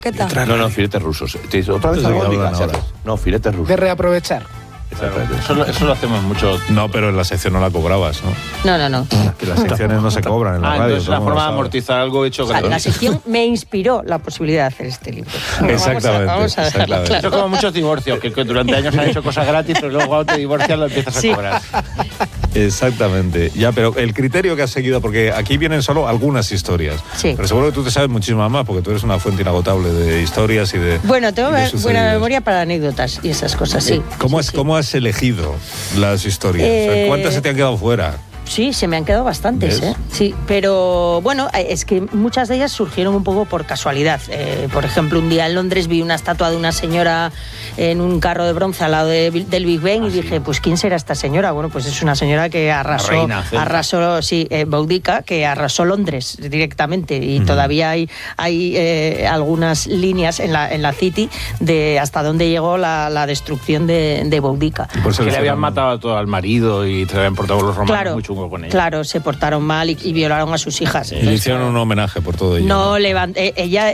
No, filetes rusos. ¿Otra vez albóndigas? No, filetes rusos. De reaprovechar. Eso lo hacemos mucho. No, pero en la sección no la cobrabas, ¿no? No. Que las secciones no se cobran en la radio. Es una forma de amortizar algo hecho gratis. La sección me inspiró la posibilidad de hacer este libro. Exactamente. Vamos a dejarlo claro. Eso como muchos divorcios, que durante años han hecho cosas gratis, pero luego cuando te divorcias lo empiezas a cobrar. Exactamente. Ya, pero el criterio que has seguido, porque aquí vienen solo algunas historias. Sí. Pero seguro que tú te sabes muchísimas más, porque tú eres una fuente inagotable de historias y de. Bueno, tengo buena memoria para anécdotas y esas cosas, sí. ¿Cómo has elegido las historias? ¿Cuántas se te han quedado fuera? Sí, se me han quedado bastantes, ¿Ves? Sí, pero bueno, es que muchas de ellas surgieron un poco por casualidad. Por ejemplo, un día en Londres vi una estatua de una señora en un carro de bronce al lado del Big Ben y dije, pues ¿quién será esta señora? Bueno, pues es una señora que arrasó Boudica, que arrasó Londres directamente y todavía hay algunas líneas en la City de hasta dónde llegó la destrucción de Boudica. Que le habían matado al marido y se habían portado los romanos muy chungo con ella. Claro, se portaron mal y violaron a sus hijas. Y le hicieron un homenaje por todo ello. No, ella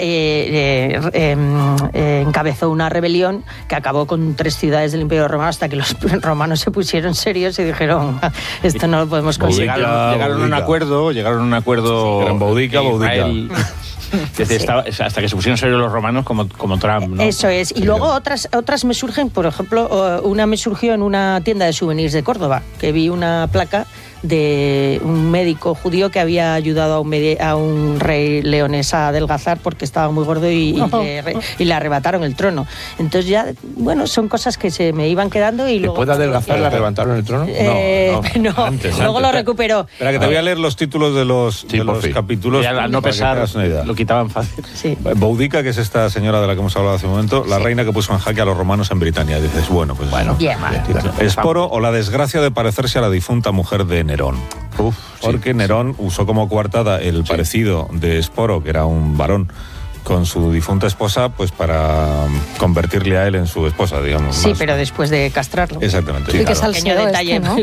encabezó una rebelión que acabó con 3 ciudades del Imperio Romano hasta que los romanos se pusieron serios y dijeron, esto no lo podemos conseguir. Llegaron a un acuerdo. Eran Boudica. Hasta que se pusieron serios los romanos como Trump, ¿no? Eso es. Y luego otras me surgen, por ejemplo, una me surgió en una tienda de souvenirs de Córdoba, que vi una placa de un médico judío que había ayudado a un rey leonés a adelgazar porque estaba muy gordo y le arrebataron el trono. Entonces ya, bueno, son cosas que se me iban quedando y luego... ¿Después de adelgazar le arrebataron el trono? No. Antes. Luego lo recuperó. Espera, que te voy a leer los títulos de los capítulos. Ya, al no pesar, lo quitaban fácil. Sí. Boudica, que es esta señora de la que hemos hablado hace un momento, la reina que puso en jaque a los romanos en Britania. Dices, bueno. Bien. Esporo o la desgracia de parecerse a la difunta mujer de Nerón. Porque Nerón usó como coartada el parecido de Esporo, que era un varón, con su difunta esposa, pues para convertirle a él en su esposa, digamos. Sí, pero después de castrarlo. Exactamente. Sí, claro. Pequeño detalle, ¿no?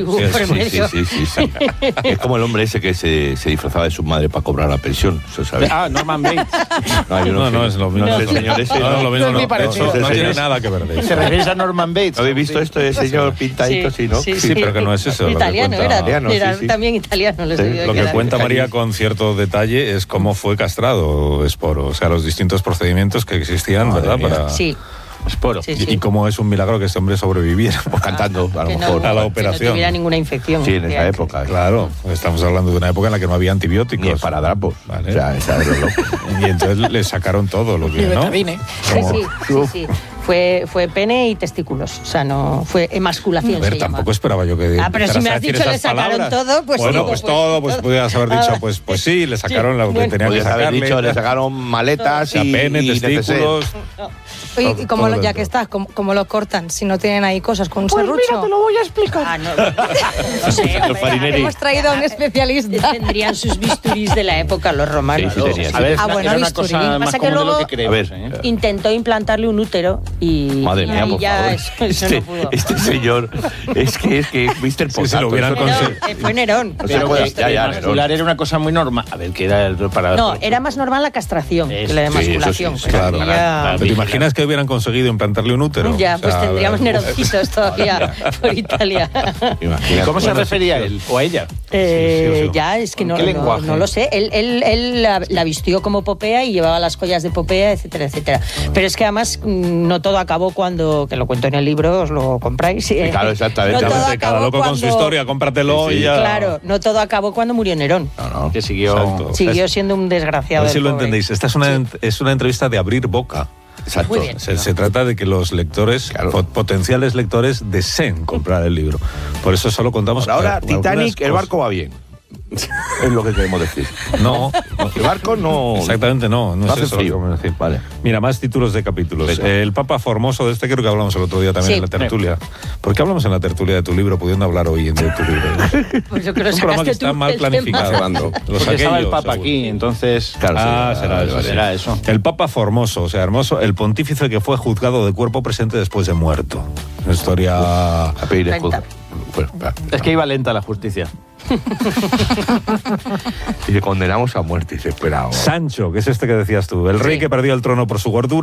Sí. Es como el hombre ese que se disfrazaba de su madre para cobrar la pensión, ¿sabes? Norman Bates. No es lo mismo. No, el señor ese. No es lo mismo. Eso no tiene nada que ver de eso. ¿Se refiere a Norman Bates? ¿Habéis visto esto de señor pintadito? Sí, ¿no? Sí, pero que no es eso. Italiano era también italiano. Lo que cuenta María con cierto detalle es cómo fue castrado Esporo, o sea, los distintos procedimientos que existían, ¿verdad? Sí. Esporo. Y cómo es un milagro que este hombre sobreviviera. Pues cantando, a lo mejor. A la operación. Que no tuviera ninguna infección. Sí, en esa época. Claro, estamos hablando de una época en la que no había antibióticos. Ni esparadrapos. Vale. O sea, esa es lo loco. Y entonces le sacaron todo lo que, ¿no? Sí. Fue pene y testículos. O sea, no fue emasculación. A ver, tampoco esperaba yo que... pero si me has dicho le sacaron todo, pues bueno, sí. pues todo, pues podías haber dicho, pues sí, le sacaron lo que tenía que sacarle. Haber dicho, le sacaron maletas y pene, testículos. Oye, y como ya que estás, como lo cortan, si no tienen ahí cosas con un serrucho. Mira, te lo voy a explicar. No sé, hemos traído a un especialista. Tendrían sus bisturís de la época los romanos. Sí, tenían. A ver, bueno, era una bisturí. cosa más Pasa que común de lo luego que creemos. intentó implantarle un útero y Madre mía, por ya favor. eso no pudo. Este señor, es que Mr. Potato. Si lo hubieran Fue Nerón. Pero que emascular era una cosa muy normal. A ver, que era para... No, era más normal la castración que la emasculación. Sí, claro. Ya... ¿Te imaginas que hubieran conseguido implantarle un útero? Ya, pues tendríamos Neroncitos todavía por Italia. ¿Cómo se refería a él o a ella? Ya, es que no lo sé. Él la vistió como Popea y llevaba las joyas de Popea, etcétera, etcétera. Pero es que además no todo acabó cuando, que lo cuento en el libro, os lo compráis. Claro, exactamente. No todo Cada loco con su historia, cómpratelo y ya. Claro, no todo acabó cuando murió Nerón. No. Que siguió Siendo un desgraciado. A ver si lo entendéis. Esta es una entrevista de abrir boca. Exacto. Muy bien. Se trata de que los lectores, potenciales lectores, deseen comprar el libro. Por eso solo contamos... Ahora, Titanic, el barco va bien. Es lo que queremos decir. No. El barco no... Exactamente, no es hace eso frío. lo que queremos decir. Vale. Mira, más títulos de capítulos. Venga. El Papa Formoso, de este creo que hablamos el otro día también en la tertulia. ¿Por qué hablamos en la tertulia de tu libro, pudiendo hablar hoy de tu libro? Pues yo creo Es un programa que está mal planificado. Porque estaba el Papa aquí, entonces... Claro, será eso. El Papa Formoso, o sea, hermoso, el pontífice que fue juzgado de cuerpo presente después de muerto. Una historia... A pedir excusa. Es que iba lenta la justicia. Y le condenamos a muerte y se espera ahora. Sancho, que es este que decías tú, el rey que perdió el trono por su gordura.